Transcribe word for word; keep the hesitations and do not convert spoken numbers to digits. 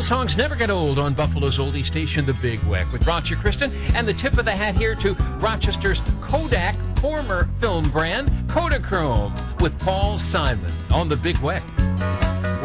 songs never get old on Buffalo's oldie station, The Big Weck, with Roger Kristen, and the tip of the hat here to Rochester's Kodak former film brand, Kodachrome, with Paul Simon on The Big Weck.